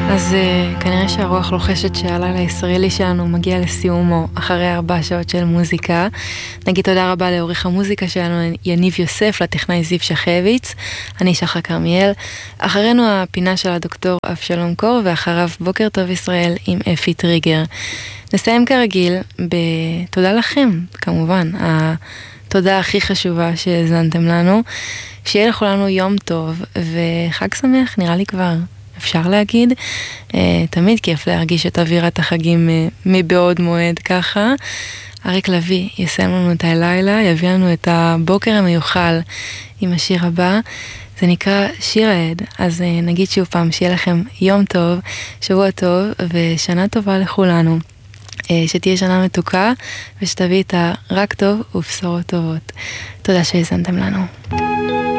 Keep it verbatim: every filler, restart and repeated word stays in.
אז uh, כנראה שהרוח לוחשת שהלילה הישראלי שלנו מגיע לסיומו אחרי ארבע שעות של מוזיקה. נגיד תודה רבה לעורך המוזיקה שלנו יניב יוסף, לטכנאי זיו שחביץ, אני שחר כרמיאל. אחרינו הפינה של הדוקטור אבשלום קור, ואחריו בוקר טוב ישראל עם אפי טריגר. נסיים כרגיל בתודה לכם, כמובן, התודה הכי חשובה שהזנתם לנו. שיהיה לכולנו יום טוב וחג שמח, נראה לי כבר אפשר להגיד. uh, תמיד כיף להרגיש את אווירת החגים uh, מבעוד מועד ככה. אריק לוי יסיים לנו את הלילה, יביא לנו את הבוקר המיוחל עם השיר הבא. זה נקרא שיר העד. אז uh, נגיד שוב פעם, שיהיה לכם יום טוב, שבוע טוב ושנה טובה לכולנו. uh, שתהיה שנה מתוקה ושתביא איתה רק טוב ובשורות טובות. תודה שהזנתם לנו.